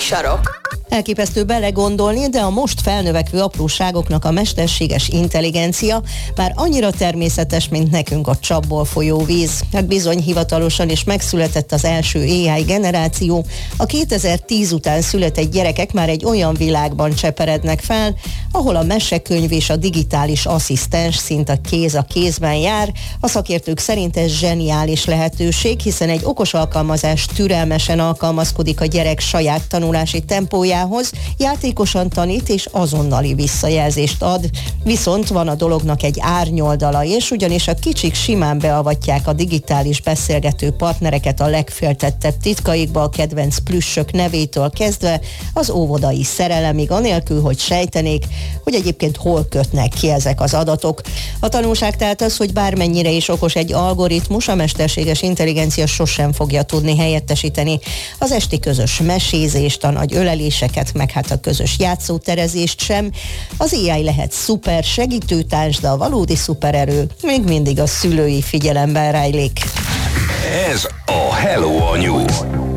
Sarok. Elképesztő belegondolni, de a most felnövekvő apróságoknak a mesterséges intelligencia már annyira természetes, mint nekünk a csapból folyó víz. Hát bizony, hivatalosan is megszületett az első AI generáció. A 2010 után született gyerekek már egy olyan világban cseperednek fel, ahol a mesekönyv és a digitális asszisztens szinte kéz a kézben jár. A szakértők szerint ez zseniális lehetőség, hiszen egy okos alkalmazás türelmesen alkalmazkodik a gyerek saját tanulási tempójához, játékosan tanít és azonnali visszajelzést ad. Viszont van a dolognak egy árnyoldala, és ugyanis a kicsik simán beavatják a digitális beszélgető partnereket a legféltettebb titkaikba, a kedvenc plüssök nevétől kezdve az óvodai szerelemig, anélkül, hogy sejtenék, hogy egyébként hol kötnek ki ezek az adatok. A tanulság tehát az, hogy bármennyire is okos egy algoritmus, a mesterséges intelligencia sosem fogja tudni helyettesíteni az esti közös mesézést, a nagy öleléseket, meg hát a közös játszóterezést sem. Az AI lehet szuper segítőtárs, de a valódi szupererő még mindig a szülői figyelemben rejlik. Ez a Hello Anyu.